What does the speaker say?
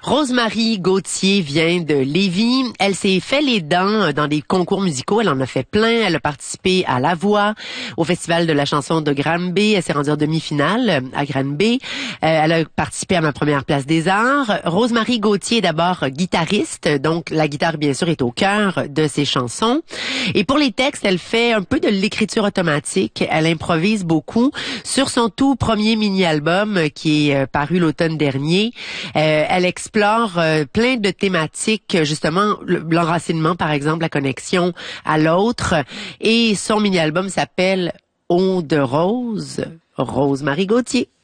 Rose-Marie Gauthier vient de Lévis. Elle s'est fait les dents dans des concours musicaux. Elle en a fait plein. Elle a participé à La Voix, au Festival de la chanson de Granby. Elle s'est rendue en demi-finale à Granby. Elle a participé à Ma première place des arts. Rose-Marie Gauthier est d'abord guitariste. Donc, la guitare, bien sûr, est au cœur de ses chansons. Et pour les textes, elle fait un peu de l'écriture automatique. Elle improvise beaucoup. Sur son tout premier mini-album qui est paru l'automne dernier, elle explore plein de thématiques, justement l'enracinement par exemple, la connexion à l'autre, et son mini-album s'appelle Eau de rose, Rose-Marie Gauthier.